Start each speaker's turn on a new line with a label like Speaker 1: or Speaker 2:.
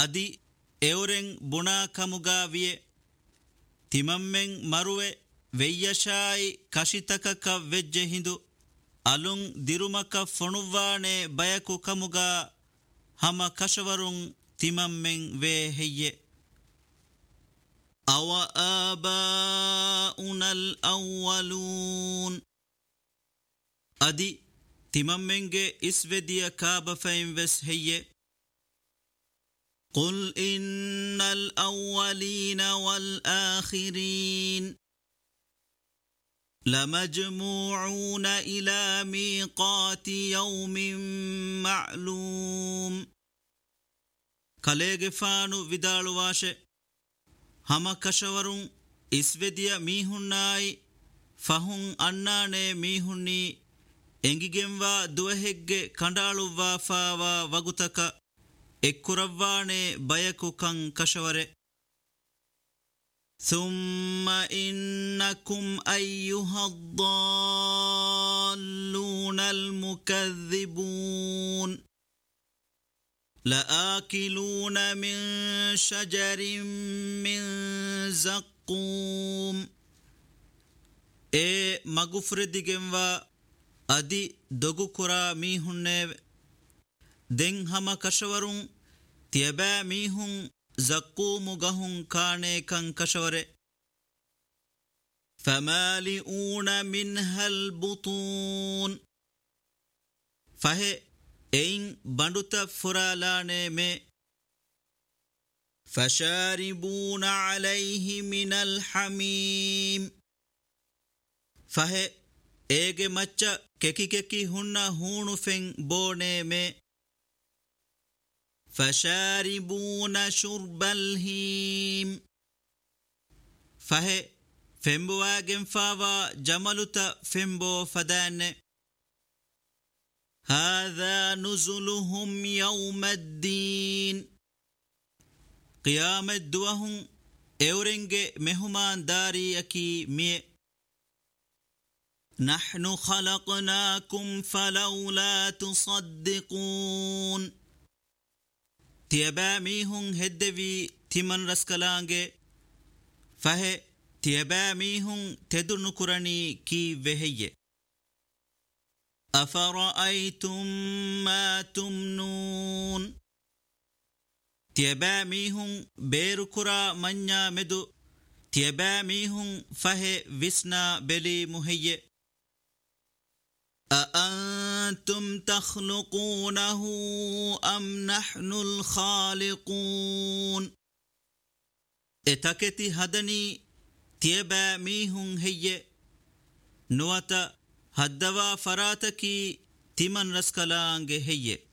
Speaker 1: ಅದಿ ಎವರೆಂ ಬುಣಾ ಕಮುಗಾವಿಯೆ ತಿಮಮ್ಮೆಂ ಮರುವೆ ವೆಯ್ಯಶಾಯಿ ಕಶಿತಕಕ ವೆಜ್ಜೆ ಹಿಂದು ಅಲುಂ ದಿರುಮಕ ಫೊಣುವ್ವಾಣೆ ಬಯಕು ಕಮುಗಾ ಹಮ ಕಶವರುಂ ತಿಮಮ್ಮೆಂ ವೇ ಹೆಯ್ಯೆ ಅವ ಆಬಾಉನಲ್ ಅವ್ವಲೂನ್ ಅದಿ ತಿಮಮ್ಮೆಂಗೆ ಇಸ್ವೆದಿಯ ಕಾಬಫೈಂ ವೆಸ್ ಹೆಯ್ಯೆ قل إن الأولين والآخرين لمجموعون إلى ميقات يوم معلوم ಕಲೆಗೆ ಫಾನು ವಿದಾಳುವಾಶೆ ಹಮ ಕಶವರುಂ ಇಸ್ವೆದಿಯ ಮೀಹುನ್ನಾಯಿ ಫಹುಂ ಅಣ್ಣಾಣೆ ಮೀಹುಣ್ಣಿ ಎಂಗಿಗೆಂವಾ ದುವಹೆಗ್ಗೆ ಕಂಡಾಳುವ್ವಾ ಫಾವಾ ವಗುತಕ ಎಕ್ಕುರವ್ವಾಣೆ ಬಯಕು ಕಂ ಕಶವರೆ ثم إنكم أيها الضالون المكذبون لآكلون من شجر من زقوم مغفردگنوا أدي دغو كرا ميهنه دෙන් ಹಮ ಕಶವರುಂ ತಿಯಬಾ ಮೀಹುಂ ಜಕ್ಕೂಮು ಗಹುಂ ಕಾಣೆ ಕಂ ಕಶವರೆ ಫಮಾಲಿಊನ ಮಿನ್ಹಲ್ ಬುತೂನ್ ಫಹೆ ಎಯಿಂ ಬಂಡುತ ಫುರಾಲಾನೆ ಮೆ ಫಶಾರಿಬೂನ ಅಲೈಹಿ ಮಿನಲ್ ಹಮೀಮ್ ಫಹೆ ಏಗೆ ಮಚ್ಚ ಕೆಕಿ ಕೆಕಿ ಹುಣ್ಣ ಹೂಣು ಫೆಂ ಬೋಣೆ ಮೆ فشاربون شرب الهيم فهي فيمبواغن فاوا جملتا فيمبو فدان هذا نزلهم يوم الدين قيام الدوهم اورنج مهمان داري اكي مي نحن خلقناكم فلولا تصدقون තියබෑ මීහුන් හෙද්දවී තිමන් රස්කලාංගේ ފަހެ තියබෑ මීහුන් තෙදුණු කුරණී කී වෙහෙయ్యె أَفَرَأَيْتُمْ مَا تُمْنُونَ තියබෑ මීහුන් බේරු කුරා මඤ්ඤා මෙදු තියබෑ මීහුන් ފަހެ විස්නා බෙලී මුහෙయ్యె أأنتم تخلقونه أم نحن الخالقون اتكتي هدني تيبا ميهن هي نوتا هدوا فراتكي تمن رسكلانگ هي